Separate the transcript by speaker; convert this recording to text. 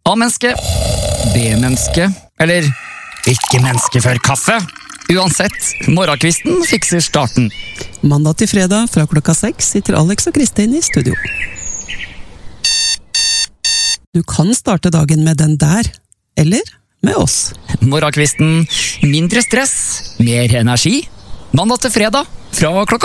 Speaker 1: A-menneske, B-menneske, eller ikke menneske før kaffe. Uansett, morgenkvisten fikser starten.
Speaker 2: Mandag til fredag fra klokka 6 sitter Alex og Kristin i studio. Du kan starte dagen med den der, eller med oss.
Speaker 1: Morgenkvisten, mindre stress, mer energi. Mandag til fredag fra klokka